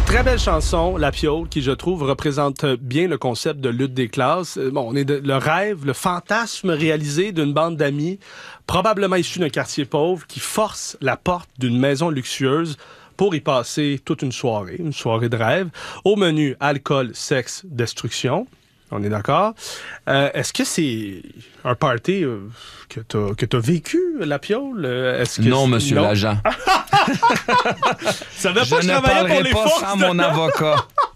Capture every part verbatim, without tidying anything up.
Très belle chanson, La Piole, qui, je trouve, représente bien le concept de lutte des classes. Bon, on est de, le rêve, le fantasme réalisé d'une bande d'amis, probablement issus d'un quartier pauvre, qui force la porte d'une maison luxueuse pour y passer toute une soirée, une soirée de rêve. Au menu, alcool, sexe, destruction. On est d'accord. Euh, est-ce que c'est un party euh, que t'as que t'as vécu, La Piole? Est-ce que non, monsieur non? l'agent. Ça veut je pas que je travaillais pour les pas forces. Sans mon avocat.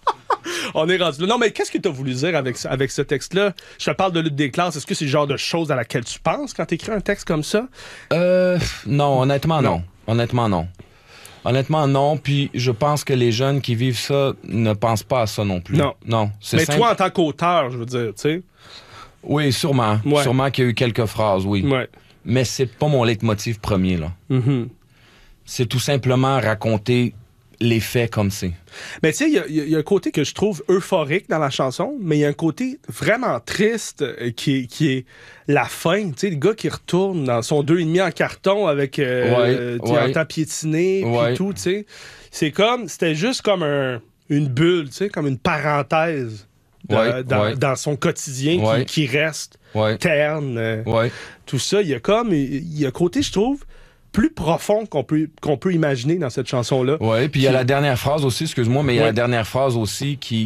On est rendu là. Non, mais qu'est-ce que tu as voulu dire avec, avec ce texte-là? Je te parle de lutte des classes. Est-ce que c'est le genre de choses à laquelle tu penses quand tu écris un texte comme ça? Euh, non, honnêtement, non. non. Honnêtement, non. Honnêtement, non. Puis je pense que les jeunes qui vivent ça ne pensent pas à ça non plus. Non. Non. C'est mais simple. toi, en tant qu'auteur, je veux dire, tu sais. Oui, sûrement. Ouais. Sûrement qu'il y a eu quelques phrases, oui. Ouais. Mais c'est pas mon leitmotiv premier, là. Mm-hmm. C'est tout simplement raconter les faits comme c'est. Mais tu sais, il y, y, y a un côté que je trouve euphorique dans la chanson, mais il y a un côté vraiment triste euh, qui, est, qui est la fin. Tu sais, le gars qui retourne dans son deux et demi en carton avec euh, ouais, ouais. en temps piétiné, ouais. puis tout, tu sais. C'est comme, c'était juste comme un, une bulle, tu sais, comme une parenthèse de, ouais, dans, ouais. dans son quotidien ouais. qui, qui reste ouais. terne. Euh, ouais. Tout ça, il y a comme, il y a un côté, je trouve, plus profond qu'on peut, qu'on peut imaginer dans cette chanson-là. Oui, puis il y a la dernière phrase aussi, excuse-moi, mais il y a ouais. la dernière phrase aussi qui,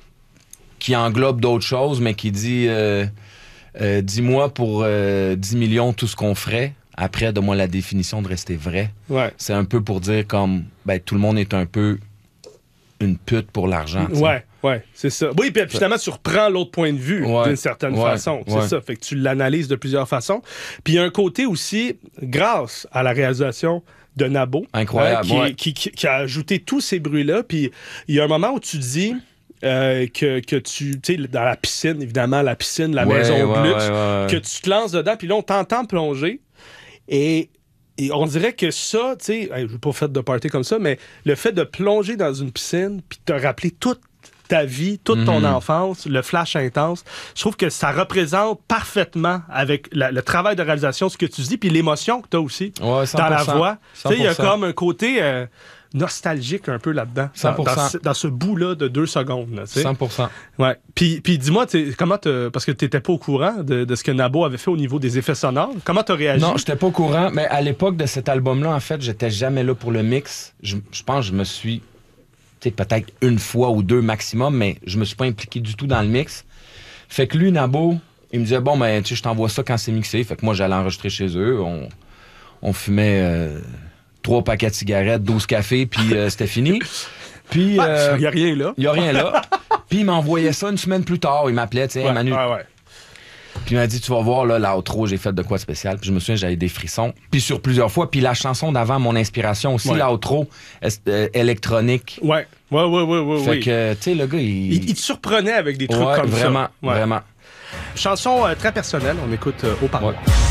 qui englobe d'autres choses, mais qui dit euh, euh, « Dis-moi pour euh, dix millions tout ce qu'on ferait. Après, donne-moi la définition de rester vrai. Ouais. » C'est un peu pour dire comme ben, tout le monde est un peu une pute pour l'argent. Oui, ouais, c'est ça. Oui, puis finalement, tu reprends l'autre point de vue ouais. d'une certaine ouais. façon. C'est ouais. ça. Fait que tu l'analyses de plusieurs façons. Puis il y a un côté aussi, grâce à la réalisation de Nabo, incroyable, euh, qui, ouais. qui, qui, qui a ajouté tous ces bruits-là. Puis il y a un moment où tu dis euh, que, que tu, tu sais, dans la piscine, évidemment, la piscine, la ouais, maison ouais, de luxe, ouais, ouais, ouais. que tu te lances dedans, puis là, on t'entend plonger. Et, et on dirait que ça, tu sais, je ne veux pas faire de party comme ça, mais le fait de plonger dans une piscine, puis de te rappeler toute ta vie, toute ton mm-hmm. enfance, le flash intense, je trouve que ça représente parfaitement avec la, le travail de réalisation, ce que tu dis, puis l'émotion que tu as aussi ouais, dans la voix. Tu sais, il y a cent pour cent. Comme un côté euh, nostalgique un peu là-dedans, cent pour cent. Dans, dans, ce, dans ce bout-là de deux secondes. Là, cent pour cent. Ouais. Puis, puis dis-moi, comment t'as, parce que tu n'étais pas au courant de, de ce que Nabo avait fait au niveau des effets sonores, comment tu as réagi? Non, je n'étais pas au courant, mais à l'époque de cet album-là, en fait, j'étais jamais là pour le mix. Je, je pense que je me suis... peut-être une fois ou deux maximum, mais je me suis pas impliqué du tout dans le mix. Fait que lui, Nabo, il me disait, bon, ben, tu sais, je t'envoie ça quand c'est mixé. Fait que moi, j'allais enregistrer chez eux. On, on fumait euh, trois paquets de cigarettes, douze cafés, puis euh, c'était fini. Puis... Il euh, y a rien là. Il y a rien là. Puis il m'envoyait ça une semaine plus tard. Il m'appelait, tu sais, ouais, Manu. Ouais, ouais. Puis il m'a dit, tu vas voir, là, l'outro, j'ai fait de quoi de spécial. Puis je me souviens, j'avais des frissons. Puis sur plusieurs fois. Puis la chanson d'avant, mon inspiration aussi, ouais. l'outro euh, électronique. Ouais, ouais, ouais, ouais, ouais. Fait oui. que, tu sais, le gars, il... Il, il te surprenait avec des trucs ouais, comme vraiment, ça. Ouais, vraiment. Chanson euh, très personnelle, on écoute euh, Haut-Parleur. Ouais.